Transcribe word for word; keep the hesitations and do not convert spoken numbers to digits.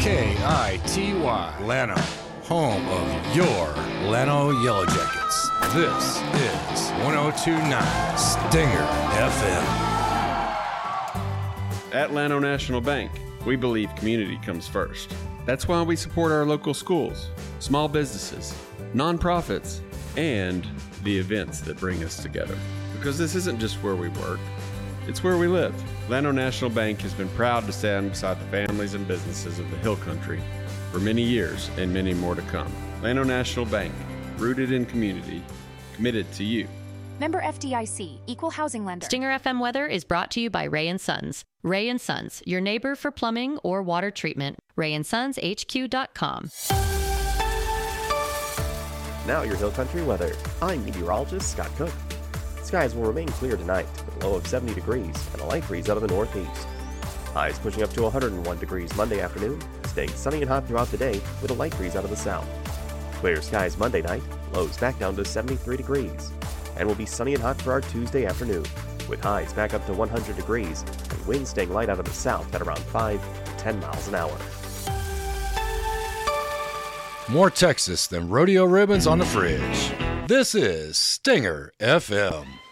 K I T Y, Llano, home of your Llano Yellow Jackets. This is one oh two point nine Stinger F M. At Llano National Bank, we believe community comes first. That's why we support our local schools, small businesses, nonprofits, and the events that bring us together. Because this isn't just where we work, it's where we live. Llano National Bank has been proud to stand beside the families and businesses of the Hill Country for many years and many more to come. Llano National Bank, rooted in community, committed to you. Member F D I C, Equal Housing Lender. Stinger F M weather is brought to you by Ray and Sons. Ray and Sons, your neighbor for plumbing or water treatment. ray and sons h q dot com. Now your Hill Country weather. I'm meteorologist Scott Cook. Skies will remain clear tonight with a low of seventy degrees and a light breeze out of the northeast. Highs pushing up to one hundred one degrees Monday afternoon, staying sunny and hot throughout the day with a light breeze out of the south. Clear skies Monday night, lows back down to seventy-three degrees. And will be sunny and hot for our Tuesday afternoon, with highs back up to one hundred degrees and winds staying light out of the south at around five to ten miles an hour. More Texas than rodeo ribbons on the fridge. This is Stinger F M.